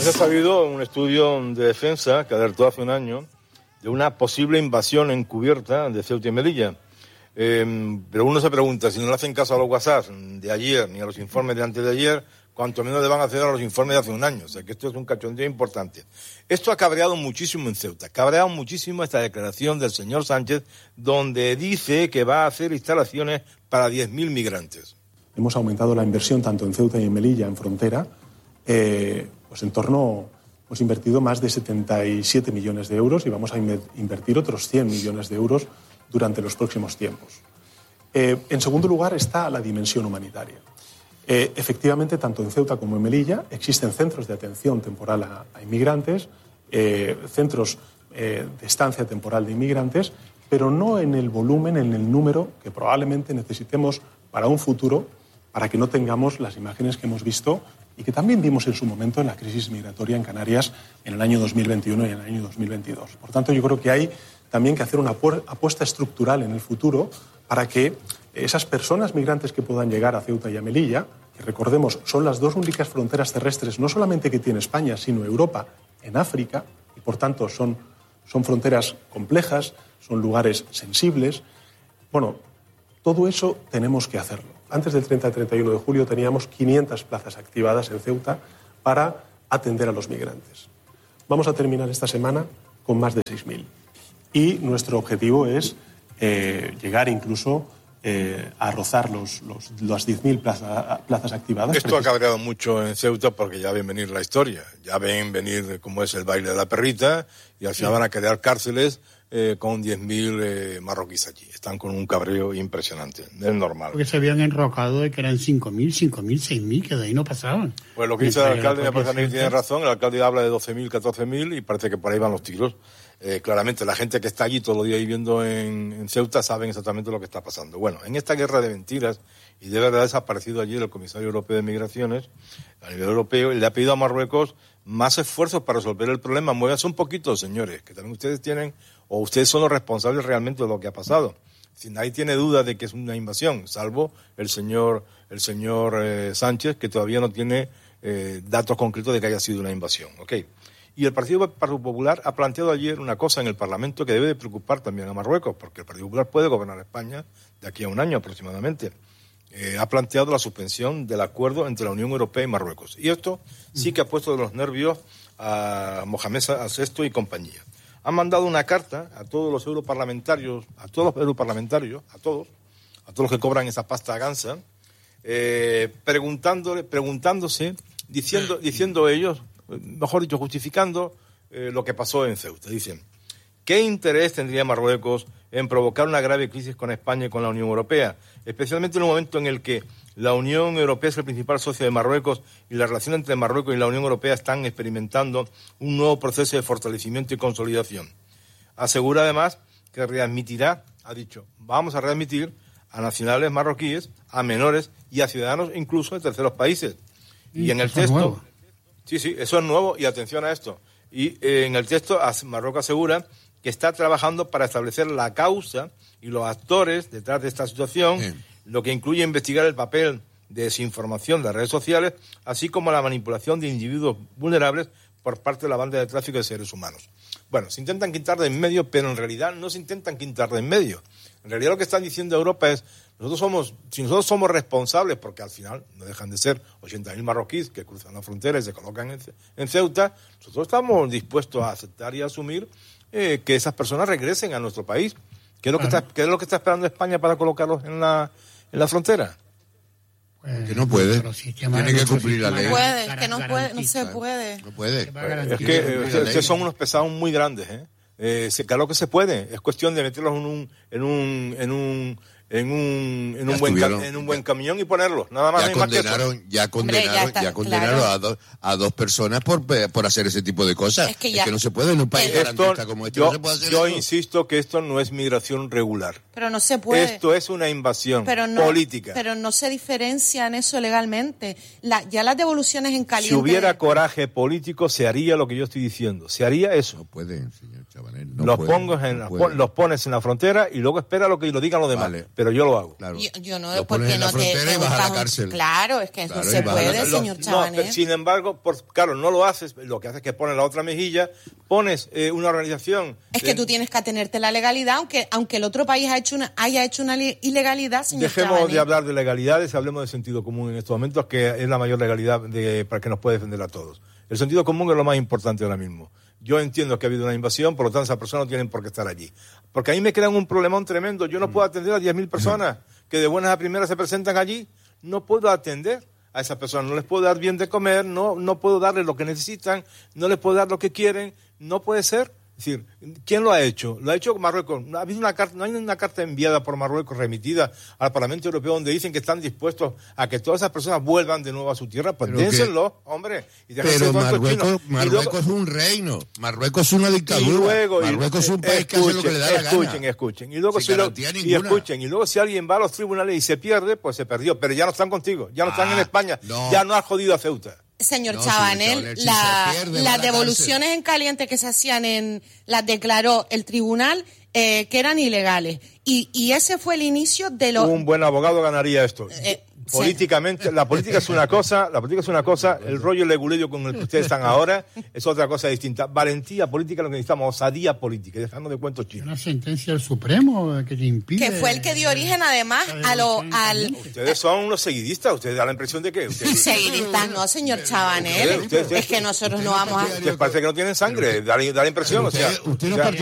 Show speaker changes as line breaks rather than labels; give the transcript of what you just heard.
Se ha sabido un estudio de defensa que alertó hace un año de una posible invasión encubierta de Ceuta y Melilla. Pero uno se pregunta, si no le hacen caso a los WhatsApp de ayer ni a los informes de antes de ayer, cuanto menos le van a hacer a los informes de hace un año. O sea que esto es un cachondeo importante. Esto ha cabreado muchísimo en Ceuta. Cabreado muchísimo esta declaración del señor Sánchez, donde dice que va a hacer instalaciones para 10.000 migrantes.
Hemos aumentado la inversión tanto en Ceuta y en Melilla, en frontera, pues en torno, hemos invertido más de 77 millones de euros y vamos a invertir otros 100 millones de euros durante los próximos tiempos. En segundo lugar está la dimensión humanitaria. Efectivamente, tanto en Ceuta como en Melilla existen centros de atención temporal a inmigrantes, centros de estancia temporal de inmigrantes, pero no en el volumen, en el número que probablemente necesitemos para un futuro, para que no tengamos las imágenes que hemos visto y que también vimos en su momento en la crisis migratoria en Canarias en el año 2021 y en el año 2022. Por tanto, yo creo que hay también que hacer una apuesta estructural en el futuro para que esas personas migrantes que puedan llegar a Ceuta y a Melilla, que recordemos son las dos únicas fronteras terrestres, no solamente que tiene España, sino Europa en África, y por tanto son fronteras complejas, son lugares sensibles. Bueno, todo eso tenemos que hacerlo. Antes del 30 y 31 de julio teníamos 500 plazas activadas en Ceuta para atender a los migrantes. Vamos a terminar esta semana con más de 6.000. Y nuestro objetivo es llegar incluso a rozar las 10.000 plazas activadas.
Esto ha cabreado mucho en Ceuta porque ya ven venir la historia. Ya ven venir cómo es el baile de la perrita y al final van a crear cárceles con 10.000 marroquíes allí. Están con un cabreo impresionante. Es normal.
Porque se habían enrocado de que eran 5.000, 6.000, que de ahí no pasaban.
Pues lo que dice el alcalde me parece a mí que tiene razón. El alcalde habla de 12.000, 14.000 y parece que por ahí van los tiros. Claramente la gente que está allí todos los días viviendo en Ceuta saben exactamente lo que está pasando. Bueno, en esta guerra de mentiras y de verdad ha aparecido ayer el comisario europeo de Migraciones a nivel europeo y le ha pedido a Marruecos más esfuerzos para resolver el problema. Muévanse un poquito, señores, que también ustedes tienen, o ustedes son los responsables realmente de lo que ha pasado. Si nadie tiene duda de que es una invasión, salvo el señor Sánchez, que todavía no tiene datos concretos de que haya sido una invasión. ¿Okay? Y el Partido Popular ha planteado ayer una cosa en el Parlamento que debe de preocupar también a Marruecos, porque el Partido Popular puede gobernar España de aquí a un año aproximadamente. Ha planteado la suspensión del acuerdo entre la Unión Europea y Marruecos. Y esto sí que ha puesto de los nervios a Mohamed VI y compañía. Han mandado una carta a todos los europarlamentarios, a todos los que cobran esa pasta gansa, preguntándose, diciendo ellos, mejor dicho, justificando lo que pasó en Ceuta. Dicen, ¿qué interés tendría Marruecos en provocar una grave crisis con España y con la Unión Europea? Especialmente en un momento en el que la Unión Europea es el principal socio de Marruecos y la relación entre Marruecos y la Unión Europea están experimentando un nuevo proceso de fortalecimiento y consolidación. Asegura además que readmitirá, ha dicho, vamos a readmitir a nacionales marroquíes, a menores y a ciudadanos incluso de terceros países. Y en el texto... Sí, eso es nuevo y atención a esto. Y en el texto Marruecos asegura que está trabajando para establecer la causa y los actores detrás de esta situación, lo que incluye investigar el papel de desinformación de las redes sociales, así como la manipulación de individuos vulnerables por parte de la banda de tráfico de seres humanos. Bueno, se intentan quitar de en medio, pero en realidad no se intentan quitar de en medio. En realidad lo que están diciendo Europa es, si nosotros somos responsables, porque al final no dejan de ser 80.000 marroquíes que cruzan la frontera y se colocan en Ceuta, nosotros estamos dispuestos a aceptar y a asumir que esas personas regresen a nuestro país. ¿Qué es lo que está esperando España para colocarlos en la frontera?
Que no puede. Tiene que cumplir la ley.
No se puede.
No puede.
Es que ustedes son unos pesados muy grandes, claro que se puede. Es cuestión de meterlos en un buen camión y ponerlos, nada más.
Ya condenaron a dos personas por hacer ese tipo de cosas. Es que no se puede en un país garantista como este.
Yo insisto que esto no es migración regular.
Pero no se puede.
Esto es una invasión política.
Pero no se diferencia en eso legalmente. Ya las devoluciones en caliente...
Si hubiera coraje político, se haría lo que yo estoy diciendo. Se haría eso.
No pueden, señor Chabanel.
Los pones en la frontera y luego espera lo que lo digan los demás.
Vale.
pero yo lo hago.
Claro. Yo no, porque no te
vas a la cárcel.
Claro, es que no se puede, señor Chabanel.
Sin embargo, claro, no lo haces, lo que haces es que pones la otra mejilla, pones una organización...
Es que tú tienes que atenerte a la legalidad, aunque el otro país haya hecho una ilegalidad, señor
Dejemos
Chabanel.
de hablar de legalidades, hablemos de sentido común en estos momentos, que es la mayor legalidad para que nos puede defender a todos. El sentido común es lo más importante ahora mismo. Yo entiendo que ha habido una invasión, por lo tanto esas personas no tienen por qué estar allí. Porque a mí me crean un problemón tremendo. Yo no puedo atender a 10.000 personas que de buenas a primeras se presentan allí. No puedo atender a esas personas. No les puedo dar bien de comer, no puedo darles lo que necesitan, no les puedo dar lo que quieren. No puede ser. Es decir, ¿quién lo ha hecho? Lo ha hecho Marruecos. No hay una carta enviada por Marruecos remitida al Parlamento Europeo donde dicen que están dispuestos a que todas esas personas vuelvan de nuevo a su tierra. Pues dénselo, hombre.
Pero Marruecos es un reino. Marruecos es una dictadura. Marruecos es un país que hace lo que le da la gana.
Escuchen. Y luego si alguien va a los tribunales y se pierde, pues se perdió. Pero ya no están contigo. Ya no están en España. No. Ya no has jodido a Ceuta.
Señor Chabanel, las devoluciones en caliente que se hacían las declaró el tribunal que eran ilegales. Y ese fue el inicio de lo...
Un buen abogado ganaría esto. Políticamente, la política es una cosa, el rollo leguleyo con el que ustedes están ahora es otra cosa distinta. Valentía política es lo que necesitamos, osadía política, dejando de cuentos chinos.
Una sentencia del Supremo que te impide...
Que fue el que dio origen, además, al...
Ustedes son unos seguidistas, ustedes dan la impresión de que...
Seguidistas no, señor Chabanel. Es que nosotros no vamos a...
Ustedes parece que no tienen sangre, da la impresión,
usted no